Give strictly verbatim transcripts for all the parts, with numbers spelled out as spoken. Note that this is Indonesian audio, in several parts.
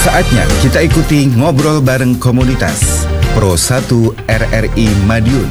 Saatnya kita ikuti ngobrol bareng komunitas Pro satu R R I Madiun.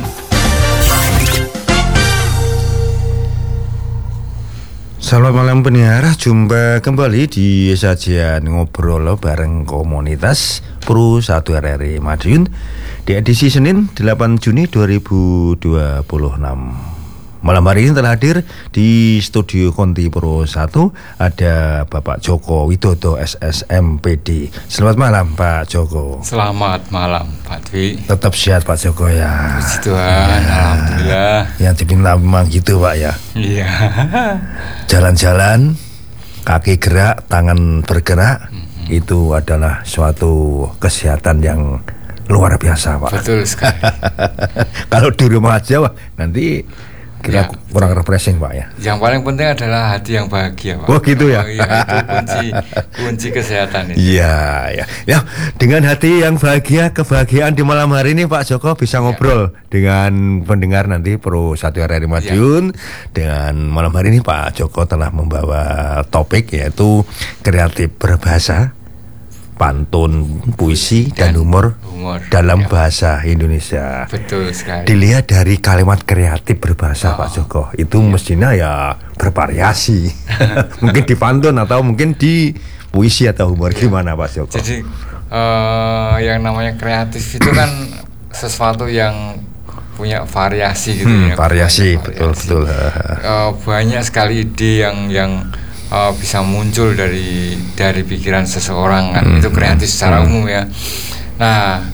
Selamat malam pendengar, jumpa kembali di sajian ngobrol bareng komunitas Pro satu R R I Madiun di edisi Senin delapan Juni dua ribu dua puluh enam. Malam hari ini telah hadir di studio Konti Pro satu ada Bapak Joko Widodo S S M P D. Selamat malam Pak Joko. Selamat malam Pak Dwi. Tetap sehat Pak Joko ya. Puji Tuhan, ya. Alhamdulillah. Yang diminta memang gitu Pak ya. Iya. Jalan-jalan, kaki gerak, tangan bergerak, mm-hmm. itu adalah suatu kesehatan yang luar biasa Pak. Betul sekali. Kalau di rumah aja Pak, nanti kita ya, kurang refreshing Pak ya. Yang paling penting adalah hati yang bahagia Pak. Oh gitu ya. Oh, iya, itu kunci kunci kesehatan itu. Iya ya. Ya, dengan hati yang bahagia, kebahagiaan di malam hari ini Pak Joko bisa ngobrol ya. dengan pendengar nanti Pro satu R R I Madiun. Ya. Dengan malam hari ini Pak Joko telah membawa topik yaitu kreatif berbahasa, pantun, puisi dan, dan humor, humor dalam ya. bahasa Indonesia. Betul sekali. Dilihat dari kalimat kreatif berbahasa oh, Pak Joko, itu iya. mestinya ya bervariasi. Mungkin di pantun atau mungkin di puisi atau humor ya. Gimana Pak Joko? Jadi uh, yang namanya kreatif itu kan sesuatu yang punya variasi gitu hmm, ya. Variasi, betul betul. Uh, banyak sekali ide yang yang Uh, bisa muncul dari dari pikiran seseorang kan, hmm, itu kreatif secara hmm. umum ya. Nah,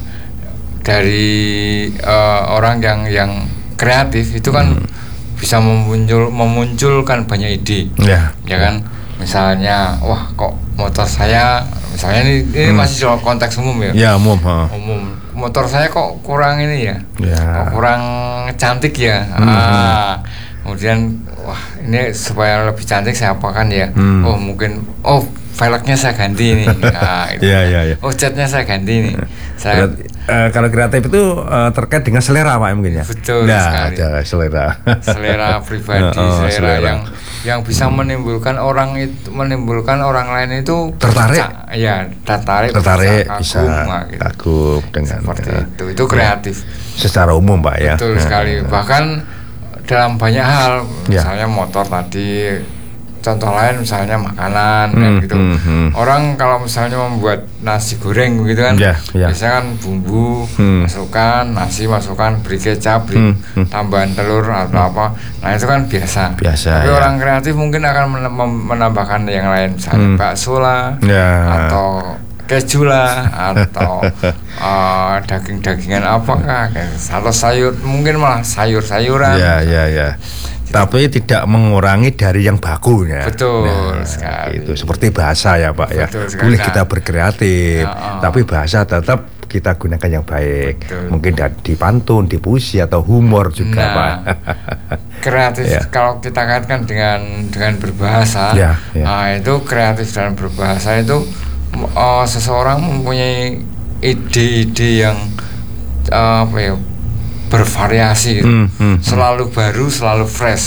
dari uh, orang yang yang kreatif itu kan hmm. bisa memuncul memunculkan banyak ide, ya, ya kan. Misalnya, wah kok motor saya, misalnya ini, ini hmm. masih soal konteks umum ya. Ya umum. Ha. Umum. Motor saya kok kurang ini ya, ya. kok kurang cantik ya. Hmm. Ah. Kemudian wah ini supaya lebih cantik saya apakan ya. Hmm. Oh mungkin oh velgnya saya ganti ini. Nah, itu. ya, ya, ya. Oh catnya saya ganti ini. Saya Berat, uh, kalau kreatif itu uh, terkait dengan selera Pak mungkin ya. Betul nah, sekali. Ada selera. Selera pribadi, oh, selera, selera yang yang bisa hmm. menimbulkan orang itu menimbulkan orang lain itu tertarik. Bisa, ya tertarik. Tertarik bisa kagum, bisa gitu. kagum dengan seperti ya. itu. Itu kreatif. Ya, secara umum Pak ya. Betul sekali. Bahkan dalam banyak hal, misalnya ya. motor tadi, contoh lain misalnya makanan, hmm, kan gitu. Hmm, hmm. Orang kalau misalnya membuat nasi goreng gitu kan, ya, ya. biasanya kan bumbu hmm. masukkan, nasi masukkan, beri kecap, beri hmm, hmm. tambahan telur atau hmm. apa. Nah itu kan biasa. Biasa. Tapi ya. orang kreatif mungkin akan menambahkan yang lain, misalnya hmm. bakso lah, ya. atau keju lah, atau uh, daging-dagingan apakah, atau sayur, mungkin malah sayur-sayuran. Ya, ya, ya. Tapi tidak mengurangi dari yang baku ya. Betul nah, sekali. Itu seperti bahasa ya Pak ya. Sekali. Boleh kita berkreatif, ya, oh. tapi bahasa tetap kita gunakan yang baik. Betul. Mungkin di pantun, di puisi atau humor juga nah, Pak. Kreatif ya. Kalau kita kaitkan dengan dengan berbahasa, ya, ya. Nah, itu kreatif dalam berbahasa itu Uh, seseorang mempunyai ide-ide yang uh, apa ya bervariasi gitu. hmm, hmm, selalu baru, selalu fresh.